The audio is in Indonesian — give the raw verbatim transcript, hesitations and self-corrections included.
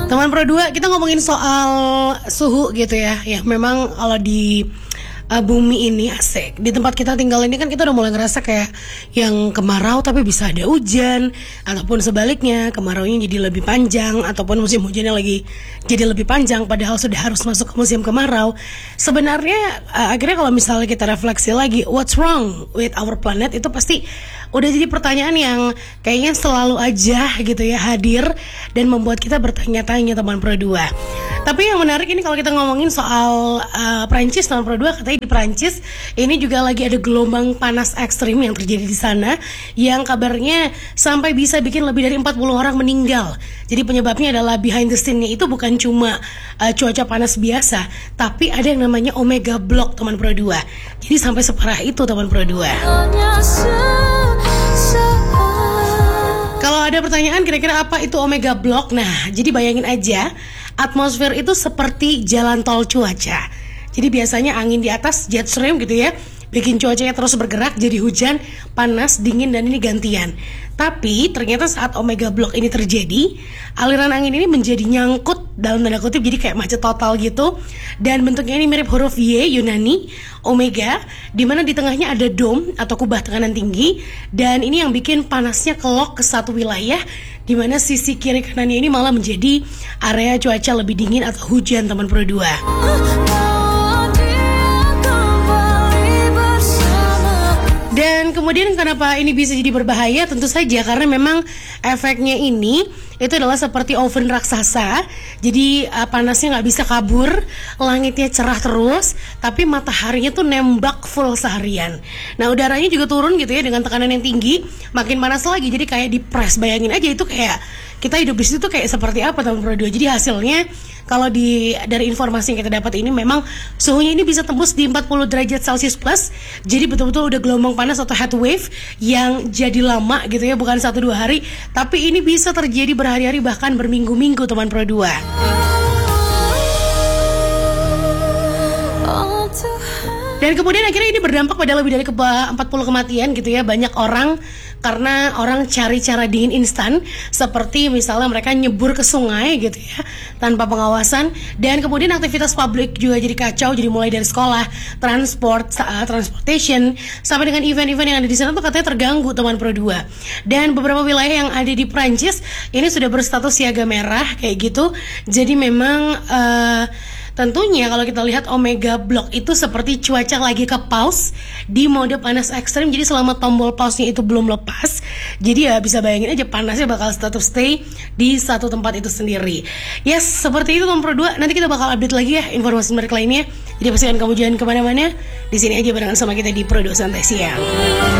Teman Pro dua, kita ngomongin soal suhu gitu ya. Ya memang kalau di uh, bumi ini asik. Di tempat kita tinggal ini kan kita udah mulai ngerasa kayak yang kemarau tapi bisa ada hujan, ataupun sebaliknya kemaraunya jadi lebih panjang, ataupun musim hujannya lagi jadi lebih panjang padahal sudah harus masuk ke musim kemarau. Sebenarnya uh, akhirnya kalau misalnya kita refleksi lagi, what's wrong with our planet, itu pasti udah jadi pertanyaan yang kayaknya selalu aja gitu ya hadir dan membuat kita bertanya-tanya teman Pro dua. Tapi yang menarik ini kalau kita ngomongin soal uh, Prancis, teman Pro dua, katanya di Prancis ini juga lagi ada gelombang panas ekstrim yang terjadi di sana, yang kabarnya sampai bisa bikin lebih dari empat puluh orang meninggal. Jadi penyebabnya adalah behind the scene-nya itu bukan cuma uh, cuaca panas biasa, tapi ada yang namanya Omega Block teman Pro dua. Jadi sampai separah itu teman Pro dua. Kalau ada pertanyaan kira-kira apa itu Omega Block? Nah, jadi bayangin aja, atmosfer itu seperti jalan tol cuaca. Jadi biasanya angin di atas jet stream gitu ya, bikin cuacanya terus bergerak jadi hujan, panas, dingin, dan ini gantian. Tapi ternyata saat Omega Block ini terjadi, aliran angin ini menjadi nyangkut dalam tanda kutip, jadi kayak macet total gitu. Dan bentuknya ini mirip huruf Y Yunani, Omega, dimana di tengahnya ada dome atau kubah tekanan tinggi. Dan ini yang bikin panasnya kelok ke satu wilayah, dimana sisi kiri kanannya ini malah menjadi area cuaca lebih dingin atau hujan teman Pro dua. Dan kemudian kenapa ini bisa jadi berbahaya? Tentu saja karena memang efeknya ini itu adalah seperti oven raksasa. Jadi uh, panasnya nggak bisa kabur, langitnya cerah terus, tapi mataharinya tuh nembak full seharian. Nah udaranya juga turun gitu ya dengan tekanan yang tinggi, makin panas lagi. Jadi kayak di press, bayangin aja itu kayak kita hidup di situ tuh kayak seperti apa teman Pro dua. Jadi hasilnya kalau di dari informasi yang kita dapat ini memang suhunya ini bisa tembus di empat puluh derajat Celcius plus. Jadi betul-betul udah gelombang panas atau heat wave yang jadi lama gitu ya, bukan satu dua hari, tapi ini bisa terjadi berhari-hari bahkan berminggu-minggu teman Pro dua. Dan kemudian akhirnya ini berdampak pada lebih dari empat puluh kematian gitu ya. Banyak orang karena orang cari cara dingin instan, seperti misalnya mereka nyebur ke sungai gitu ya tanpa pengawasan. Dan kemudian aktivitas publik juga jadi kacau. Jadi mulai dari sekolah, transport, uh, transportation, sampai dengan event-event yang ada di sana tuh katanya terganggu teman Pro dua. Dan beberapa wilayah yang ada di Prancis ini sudah berstatus siaga merah kayak gitu. Jadi memang uh, tentunya kalau kita lihat Omega Block itu seperti cuaca lagi ke pause di mode panas ekstrim. Jadi selama tombol pause-nya itu belum lepas, jadi ya bisa bayangin aja panasnya bakal tetap stay di satu tempat itu sendiri. Yes, seperti itu teman Pro dua. Nanti kita bakal update lagi ya informasi menarik lainnya. Jadi pastikan kamu jangan kemana-mana. Di sini aja barengan sama kita di Pro dua Santai Siang.